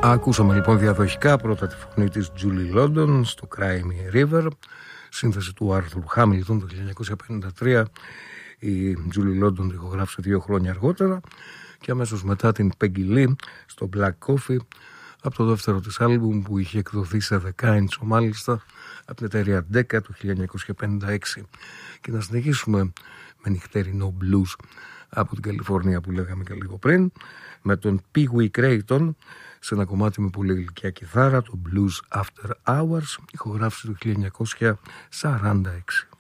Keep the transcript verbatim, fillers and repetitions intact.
Ακούσαμε λοιπόν διαδοχικά πρώτα τη φωνή της Julie London στο Cry Me a River, σύνθεση του Arthur Hamilton το χίλια εννιακόσια πενήντα τρία. Η Julie London τη ηχογράφησε δύο χρόνια αργότερα και αμέσως μετά την Peggy Lee στο Black Coffee από το δεύτερο της άλμπουμ που είχε εκδοθεί σε δέκα ίντσο μάλιστα από την εταιρεία Decca το χίλια εννιακόσια πενήντα έξι. Και να συνεχίσουμε με νυχτερινό blues από την Καλιφόρνια που λέγαμε και λίγο πριν, με τον Pee Wee Creighton σε ένα κομμάτι με πολύ γλυκιά κιθάρα, το Blues After Hours, ηχογράφηση του χίλια εννιακόσια σαράντα έξι.